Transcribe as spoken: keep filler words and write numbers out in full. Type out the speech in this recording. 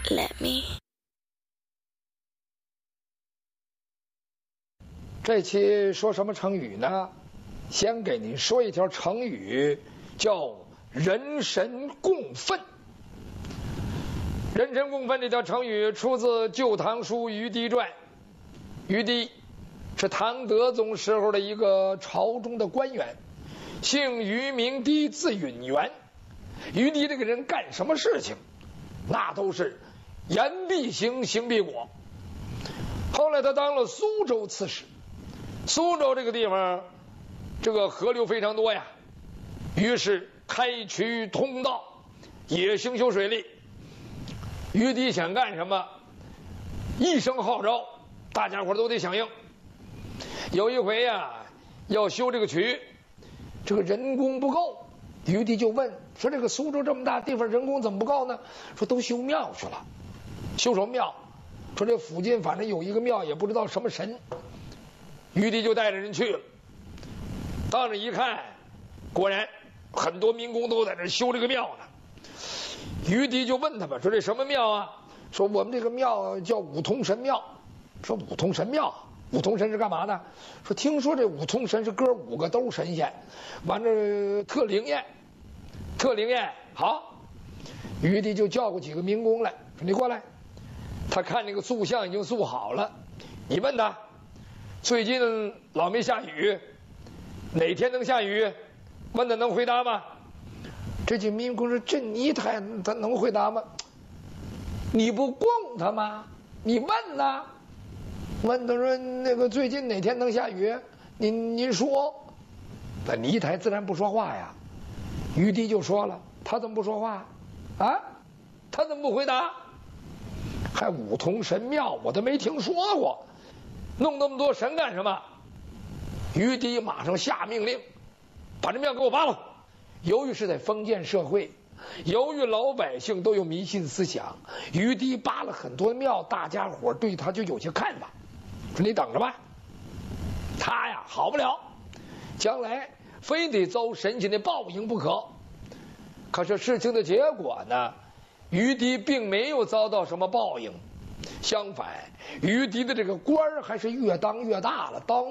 Let me。 这期说什么成语呢？先给您说一条成语，叫人神共愤。人神共愤这条成语出自《旧唐书·虞狄传》。虞狄是唐德宗时候的一个朝中的官员，姓虞，名狄，字允元。虞狄这个人干什么事情，那都是言必行，行必果。后来他当了苏州刺史。苏州这个地方，这个河流非常多呀，于是开渠通道，也兴修水利。虞狄想干什么，一声号召，大家伙都得响应。有一回呀、啊，要修这个渠，这个人工不够，虞狄就问说：“这个苏州这么大地方，人工怎么不够呢？”说：“都修庙去了。”修什么庙？说这附近反正有一个庙，也不知道什么神。虞狄就带着人去了，到那一看，果然很多民工都在那修这个庙呢。虞狄就问他们说：“这什么庙啊？”说：“我们这个庙叫五通神庙。”说：“五通神庙，五通神是干嘛的？”说：“听说这五通神是哥五个都是神仙，完了特灵验，特灵验。”好，虞狄就叫过几个民工来，说：“你过来。”他看那个塑像已经塑好了，你问他。最近老没下雨，哪天能下雨？问他能回答吗？这几民工说：“这你他他能回答吗？你不供他吗？你问呐？问他说那个最近哪天能下雨？您您说。”那尼台自然不说话呀。虞狄就说了：“他怎么不说话啊？他怎么不回答？还五通神庙，我都没听说过。弄那么多神干什么？”虞狄马上下命令，把这庙给我扒了。由于是在封建社会，由于老百姓都有迷信思想，虞狄扒了很多庙，大家伙对他就有些看法，说你等着吧，他呀好不了，将来非得遭神仙的报应不可。可是事情的结果呢，虞狄并没有遭到什么报应。相反，虞狄的这个官儿还是越当越大了，当